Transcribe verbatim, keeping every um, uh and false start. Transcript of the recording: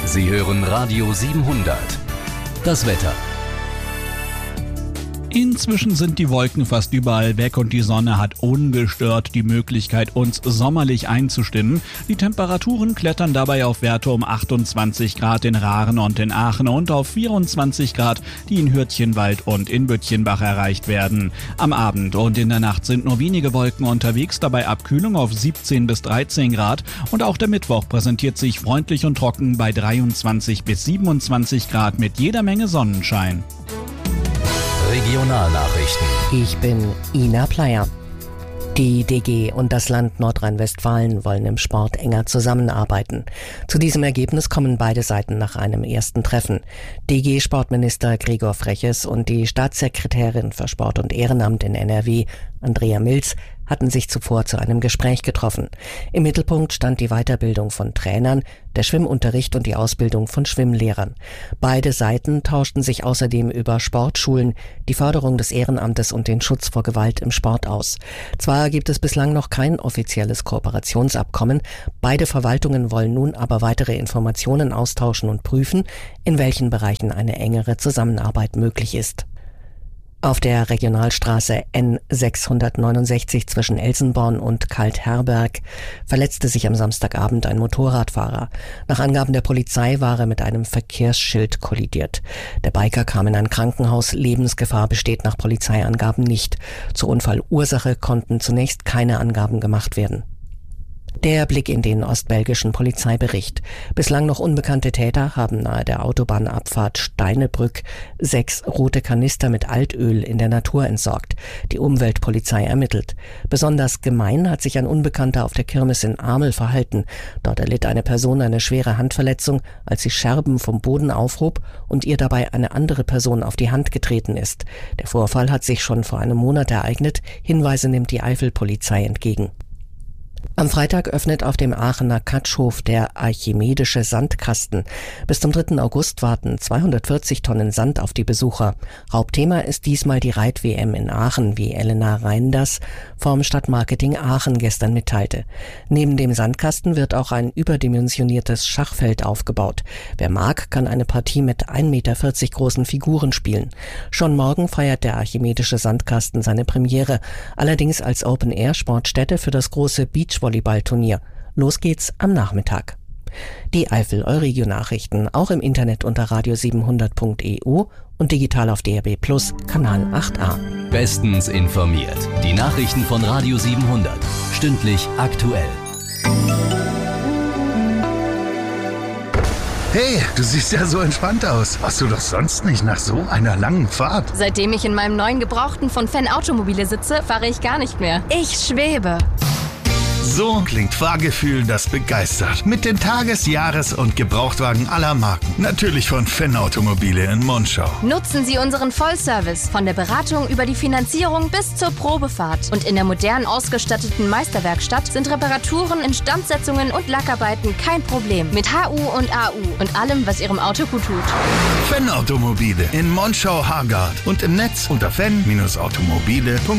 Sie hören Radio siebenhundert. Das Wetter. Inzwischen sind die Wolken fast überall weg und die Sonne hat ungestört die Möglichkeit, uns sommerlich einzustimmen. Die Temperaturen klettern dabei auf Werte um achtundzwanzig Grad in Rahren und in Aachen und auf vierundzwanzig Grad, die in Hürtchenwald und in Büttchenbach erreicht werden. Am Abend und in der Nacht sind nur wenige Wolken unterwegs, dabei Abkühlung auf siebzehn bis dreizehn Grad und auch der Mittwoch präsentiert sich freundlich und trocken bei dreiundzwanzig bis siebenundzwanzig Grad mit jeder Menge Sonnenschein. Regionalnachrichten. Ich bin Ina Pleyer. Die D G und das Land Nordrhein-Westfalen wollen im Sport enger zusammenarbeiten. Zu diesem Ergebnis kommen beide Seiten nach einem ersten Treffen. D G-Sportminister Gregor Freches und die Staatssekretärin für Sport und Ehrenamt in N R W, Andrea Milz, hatten sich zuvor zu einem Gespräch getroffen. Im Mittelpunkt stand die Weiterbildung von Trainern, der Schwimmunterricht und die Ausbildung von Schwimmlehrern. Beide Seiten tauschten sich außerdem über Sportschulen, die Förderung des Ehrenamtes und den Schutz vor Gewalt im Sport aus. Zwar gibt es bislang noch kein offizielles Kooperationsabkommen, beide Verwaltungen wollen nun aber weitere Informationen austauschen und prüfen, in welchen Bereichen eine engere Zusammenarbeit möglich ist. Auf der Regionalstraße N sechshundertneunundsechzig zwischen Elsenborn und Kaltherberg verletzte sich am Samstagabend ein Motorradfahrer. Nach Angaben der Polizei war er mit einem Verkehrsschild kollidiert. Der Biker kam in ein Krankenhaus, Lebensgefahr besteht nach Polizeiangaben nicht. Zur Unfallursache konnten zunächst keine Angaben gemacht werden. Der Blick in den ostbelgischen Polizeibericht. Bislang noch unbekannte Täter haben nahe der Autobahnabfahrt Steinebrück sechs rote Kanister mit Altöl in der Natur entsorgt. Die Umweltpolizei ermittelt. Besonders gemein hat sich ein Unbekannter auf der Kirmes in Amel verhalten. Dort erlitt eine Person eine schwere Handverletzung, als sie Scherben vom Boden aufhob und ihr dabei eine andere Person auf die Hand getreten ist. Der Vorfall hat sich schon vor einem Monat ereignet. Hinweise nimmt die Eifelpolizei entgegen. Am Freitag öffnet auf dem Aachener Katschhof der Archimedische Sandkasten. Bis zum dritten August warten zweihundertvierzig Tonnen Sand auf die Besucher. Hauptthema ist diesmal die Reit-W M in Aachen, wie Elena Reinders vom Stadtmarketing Aachen gestern mitteilte. Neben dem Sandkasten wird auch ein überdimensioniertes Schachfeld aufgebaut. Wer mag, kann eine Partie mit ein Meter vierzig großen Figuren spielen. Schon morgen feiert der Archimedische Sandkasten seine Premiere, allerdings als Open-Air-Sportstätte für das große Beachvolleyball-Turnier. Los geht's am Nachmittag. Die Eifel-Euregio-Nachrichten auch im Internet unter radio siebenhundert punkt e u und digital auf D R B Plus, Kanal acht a. Bestens informiert. Die Nachrichten von Radio siebenhundert. Stündlich aktuell. Hey, du siehst ja so entspannt aus. Warst du doch sonst nicht nach so einer langen Fahrt? Seitdem ich in meinem neuen Gebrauchten von Fenn Automobile sitze, fahre ich gar nicht mehr. Ich schwebe. So klingt Fahrgefühl, das begeistert. Mit den Tages-, Jahres- und Gebrauchtwagen aller Marken. Natürlich von Fenn Automobile in Monschau. Nutzen Sie unseren Vollservice. Von der Beratung über die Finanzierung bis zur Probefahrt. Und in der modern ausgestatteten Meisterwerkstatt sind Reparaturen, Instandsetzungen und Lackarbeiten kein Problem. Mit H U und A U und allem, was Ihrem Auto gut tut. Fenn Automobile in Monschau-Hargard und im Netz unter fenn Bindestrich automobile punkt de.